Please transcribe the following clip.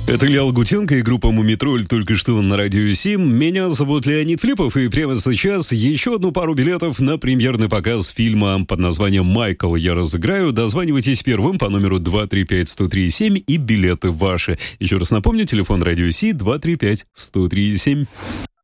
Это Илья Лагутенко и группа «Мумитроль» только что на Радио 7. Меня зовут Леонид Флипов, и прямо сейчас еще одну пару билетов на премьерный показ фильма под названием «Майкл» я разыграю. Дозванивайтесь первым по номеру 235-1037, и билеты ваши. Еще раз напомню, телефон Радио Си 235-1037.